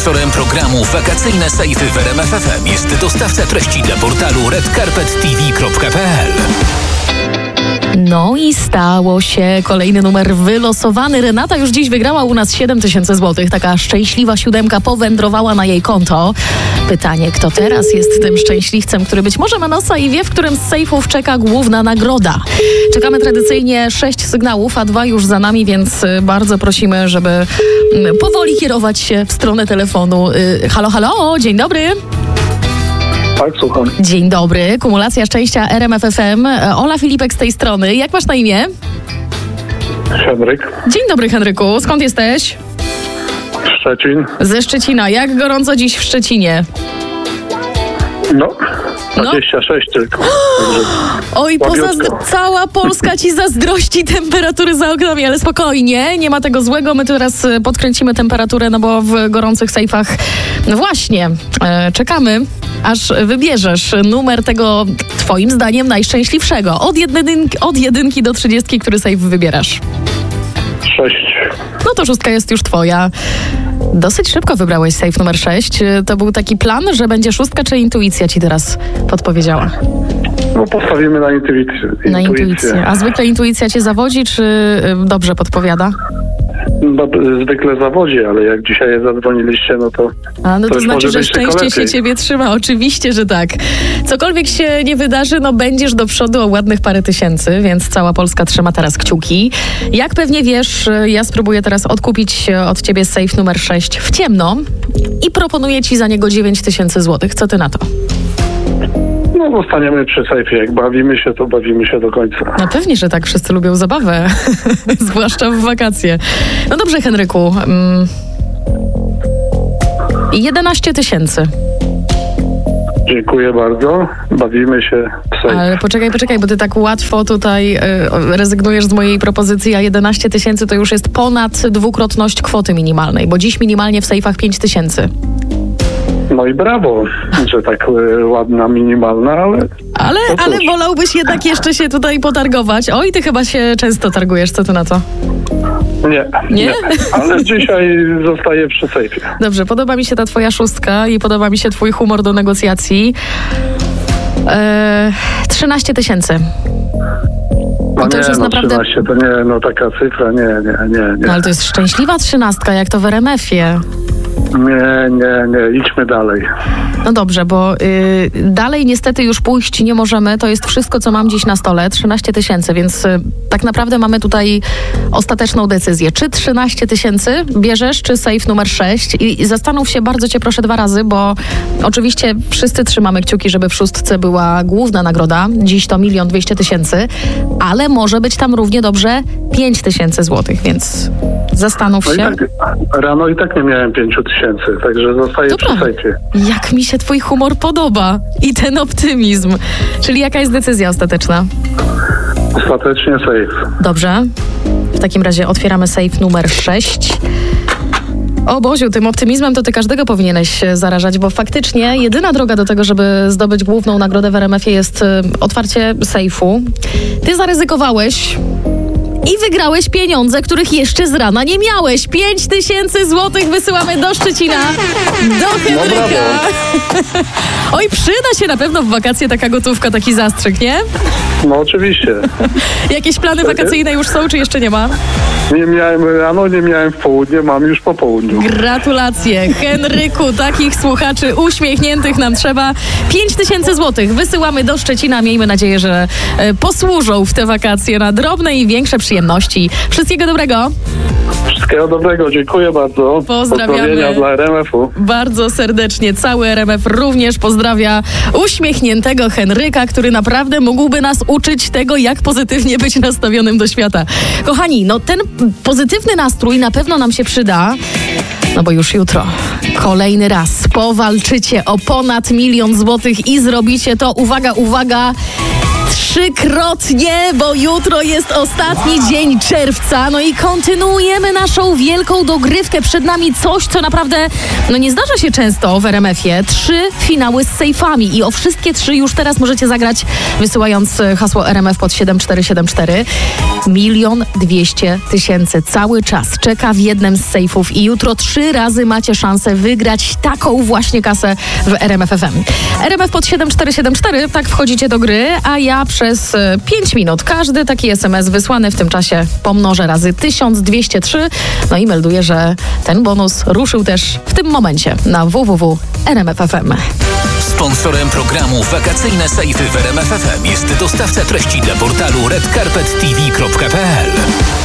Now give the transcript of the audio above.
Sponsorem programu Wakacyjne Sejfy w RMF FM jest dostawca treści dla portalu redcarpettv.pl. No i stało się. Kolejny numer wylosowany. Renata już dziś wygrała u nas 7000 zł. Taka szczęśliwa 7 powędrowała na jej konto. Pytanie, kto teraz jest tym szczęśliwcem, który być może ma nosa i wie, w którym z sejfów czeka główna nagroda. Czekamy tradycyjnie 6 sygnałów, a 2 już za nami, więc bardzo prosimy, żeby powoli kierować się w stronę telefonu. Halo, halo, dzień dobry. Tak, słucham. Dzień dobry, kumulacja szczęścia RMF FM. Ola Filipek z tej strony. Jak masz na imię? Henryk. Dzień dobry, Henryku. Skąd jesteś? Szczecin. Ze Szczecina. Jak gorąco dziś w Szczecinie? No, 26 tylko. Oj, cała Polska ci zazdrości temperatury za oknami, ale spokojnie, nie ma tego złego. My teraz podkręcimy temperaturę, no bo w gorących sejfach właśnie czekamy, aż wybierzesz numer tego, twoim zdaniem, najszczęśliwszego. Od jedynki do 30, który sejf wybierasz? 6. No to 6 jest już twoja. Dosyć szybko wybrałeś sejf numer 6. To był taki plan, że będzie 6, czy intuicja ci teraz podpowiedziała? No postawimy na intuicję. Na intuicję. A zwykle intuicja cię zawodzi, czy dobrze podpowiada? No, zwykle zawodzi, ale jak dzisiaj zadzwoniliście, no to... To znaczy, że szczęście się ciebie trzyma. Oczywiście, że tak. Cokolwiek się nie wydarzy, no będziesz do przodu o ładnych parę tysięcy, więc cała Polska trzyma teraz kciuki. Jak pewnie wiesz, ja spróbuję teraz odkupić od ciebie sejf numer 6 w ciemno i proponuję ci za niego 9000 zł. Co ty na to? No zostaniemy przy sejfie. Jak bawimy się, to bawimy się do końca. No pewnie, że tak. Wszyscy lubią zabawę. Zwłaszcza w wakacje. No dobrze, Henryku. 11 000. Dziękuję bardzo. Bawimy się w sejf. Ale poczekaj, bo ty tak łatwo tutaj rezygnujesz z mojej propozycji, a 11 000 to już jest ponad dwukrotność kwoty minimalnej, bo dziś minimalnie w sejfach 5000. No i brawo, że tak ładna, minimalna, ale wolałbyś jednak jeszcze się tutaj potargować. Oj, ty chyba się często targujesz, co ty na to? Nie? Ale dzisiaj zostaję przy sejfie. Dobrze, podoba mi się ta twoja 6 i podoba mi się twój humor do negocjacji. 13 000. No to już jest naprawdę... 13 to nie, no taka cyfra, nie. No ale to jest szczęśliwa 13, jak to w RMF-ie. Nie, idźmy dalej. No dobrze, bo dalej niestety już pójść nie możemy. To jest wszystko, co mam dziś na stole. 13 000, więc tak naprawdę mamy tutaj ostateczną decyzję. Czy 13 000 bierzesz, czy sejf numer 6? I zastanów się, bardzo cię proszę 2 razy, bo oczywiście wszyscy trzymamy kciuki, żeby w 6 była główna nagroda. Dziś to 1 200 000, ale może być tam równie dobrze 5000 zł, więc zastanów się. Rano i tak nie miałem 5000, także zostaję przy sejfie. Jak mi się twój humor podoba i ten optymizm. Czyli jaka jest decyzja ostateczna? Ostatecznie sejf. Dobrze. W takim razie otwieramy sejf numer 6. O Boziu, tym optymizmem to ty każdego powinieneś zarażać, bo faktycznie jedyna droga do tego, żeby zdobyć główną nagrodę w RMF-ie jest otwarcie sejfu. Ty zaryzykowałeś i wygrałeś pieniądze, których jeszcze z rana nie miałeś. 5000 zł wysyłamy do Szczecina, do Henryka. Oj, przyda się na pewno w wakacje taka gotówka, taki zastrzyk, nie? No oczywiście. Jakieś plany wakacyjne już są, czy jeszcze nie ma? Nie miałem rano, nie miałem w południe, mam już po południu. Gratulacje. Henryku, takich słuchaczy uśmiechniętych nam trzeba. 5000 zł wysyłamy do Szczecina. Miejmy nadzieję, że posłużą w te wakacje na drobne i większe przyjemności. Wszystkiego dobrego. Wszystkiego dobrego, dziękuję bardzo. Pozdrawiamy. Pozdrowienia dla RMF-u. Bardzo serdecznie. Cały RMF również pozdrawia uśmiechniętego Henryka, który naprawdę mógłby nas uczyć tego, jak pozytywnie być nastawionym do świata. Kochani, no ten pozytywny nastrój na pewno nam się przyda, no bo już jutro kolejny raz powalczycie o ponad 1 000 000 złotych i zrobicie to, uwaga, trzykrotnie, bo jutro jest ostatni dzień czerwca. No i kontynuujemy naszą wielką dogrywkę. Przed nami coś, co naprawdę nie zdarza się często w RMF-ie. 3 finały z sejfami i o wszystkie 3 już teraz możecie zagrać, wysyłając hasło RMF pod 7474. 1 200 000 cały czas czeka w jednym z sejfów i jutro 3 razy macie szansę wygrać taką właśnie kasę w RMF FM. RMF pod 7474, tak wchodzicie do gry, a ja przez 5 minut każdy taki SMS wysłany w tym czasie pomnożę razy 1203, no i melduję, że ten bonus ruszył też w tym momencie na www.rmf.fm. Sponsorem programu Wakacyjne Sejfy w RMF FM jest dostawca treści dla portalu redcarpettv.pl.